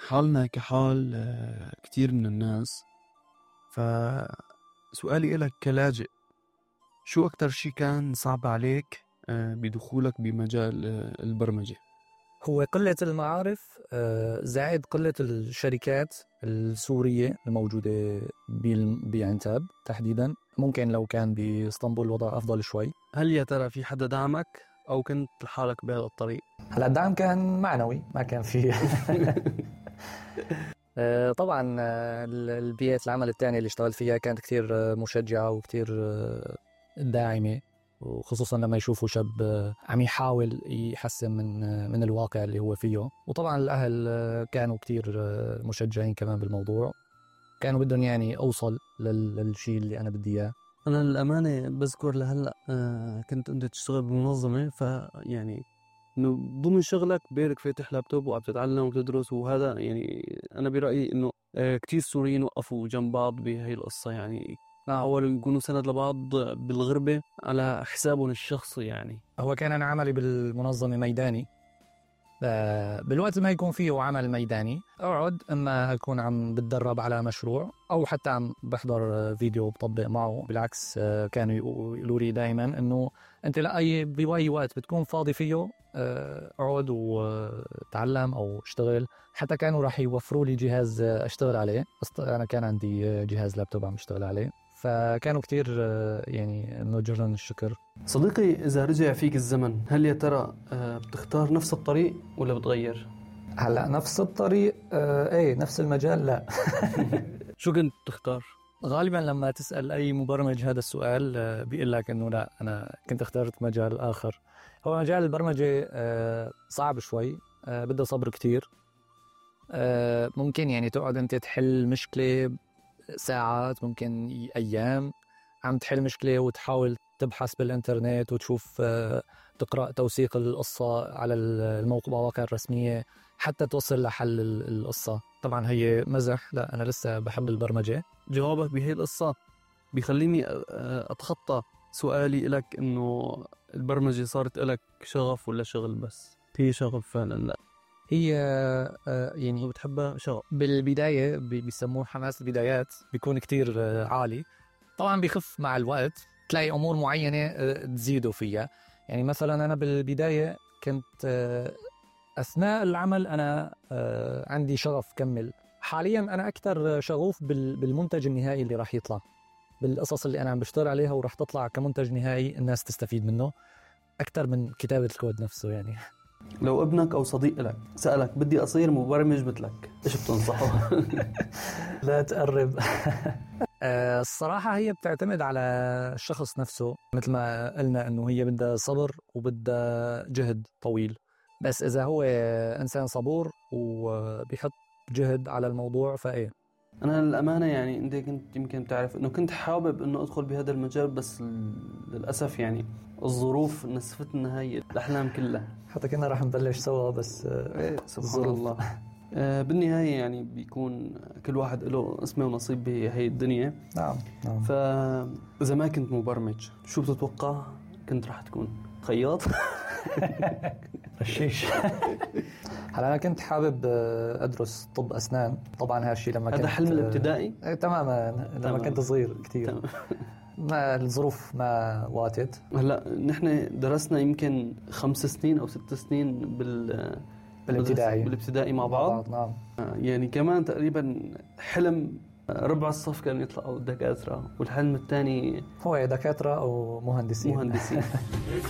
حالنا كحال كتير من الناس. فسؤالي إلك كلاجئ، شو أكتر شي كان صعب عليك بدخولك بمجال البرمجة؟ هو قلة المعارف زائد قلة الشركات السورية الموجودة بعنتاب تحديدا. ممكن لو كان بإسطنبول الوضع أفضل شوي. هل يا ترى في حدا دعمك أو كنت لحالك بهذا الطريق؟ هلا الدعم كان معنوي، ما كان فيه طبعا البيئة العمل الثانية اللي اشتغلت فيها كانت كتير مشجعة وكتير داعمة، وخصوصا لما يشوفوا شاب عم يحاول يحسن من الواقع اللي هو فيه. وطبعا الأهل كانوا كتير مشجعين كمان بالموضوع، كانوا بدهم يعني أوصل للشيء اللي أنا بدي إياه. أنا للأمانة بذكر لهلأ كنت أنت تشتغل بمنظمة، فيعني إنه ضمن شغلك بيرك فاتح لابتوب وعم تتعلم وتدرس، وهذا يعني أنا برأيي إنه كتير سوريين وقفوا جنب بعض بهاي القصة، يعني حاولوا يكونوا سند لبعض بالغربة على حسابهم الشخصي. يعني هو كان أنا عملي بالمنظمة ميداني، بالوقت ما يكون فيه عمل ميداني أقعد إما أكون عم بتدرب على مشروع أو حتى عم بحضر فيديو بطبق معه. بالعكس كانوا يقولوا لي دائما إنه أنت بأي وقت بتكون فاضي فيه أقعد وتعلم أو اشتغل. حتى كانوا راح يوفروا لي جهاز أشتغل عليه، أنا كان عندي جهاز لابتوب عم اشتغل عليه، فكانوا كتير يعني نوجه لهم الشكر. صديقي، إذا رجع فيك الزمن هل يا ترى بتختار نفس الطريق ولا بتغير؟ هلا نفس الطريق ايه، نفس المجال لا. شو كنت تختار؟ غالبا لما تسأل أي مبرمج هذا السؤال بيقول لك إنه لا، أنا كنت اخترت مجال آخر. هو مجال البرمجة صعب شوي، بده صبر كتير. ممكن يعني تقعد أنت تحل مشكلة ساعات، ممكن أيام عم تحل مشكلة وتحاول تبحث بالإنترنت وتشوف تقرأ توثيق القصة على المواقع الرسمية حتى توصل لحل القصة. طبعا هي مزح، لا أنا لسه بحب البرمجة. جوابك بهي القصة بيخليني أتخطى سؤالي لك، إنه البرمجة صارت لك شغف ولا شغل بس؟ هي شغف فعلا؟ لا هي يعني بتحبها شغف. بالبداية بيسموه حماس البدايات، بيكون كتير عالي. طبعا بيخف مع الوقت، تلاقي أمور معينة تزيدوا فيها. يعني مثلا أنا بالبداية كنت أثناء العمل أنا عندي شغف كمل. حاليا أنا أكثر شغوف بالمنتج النهائي اللي راح يطلع، بالقصص اللي أنا عم بشتغل عليها وراح تطلع كمنتج نهائي الناس تستفيد منه أكثر من كتابة الكود نفسه. يعني لو ابنك أو صديق لك سألك بدي أصير مبرمج مثلك، إيش بتنصحه؟ لا تقرب. الصراحة هي بتعتمد على الشخص نفسه، مثل ما قلنا أنه هي بدها صبر وبدها جهد طويل. بس إذا هو إنسان صبور وبيحط جهد على الموضوع فإيه. أنا للأمانة يعني أنت كنت يمكن بتعرف أنه كنت حابب أنه أدخل بهذا المجال، بس للأسف يعني الظروف نسفتنا هاي الأحلام كلها. حتى كنا راح نبلش سوا بس سبحان الله. بالنهاية يعني بيكون كل واحد له اسمه ونصيب بهاي الدنيا. نعم. فإذا ما كنت مبرمج شو بتتوقع كنت راح تكون؟ خياط؟ رشيش. هلا أنا كنت حابب أدرس طب أسنان. طبعا هالشي لما كنت هذا حلم الابتدائي؟ تماما لما كنت صغير كتير. ما الظروف ما واتت. هلا نحن درسنا يمكن 5 سنين أو 6 سنين بالابتدائي مع بعض. نعم. يعني كمان تقريبا حلم ربع الصف كانوا يطلعوا دكاترة، والحلم الثاني هو دكاترة أو مهندسين.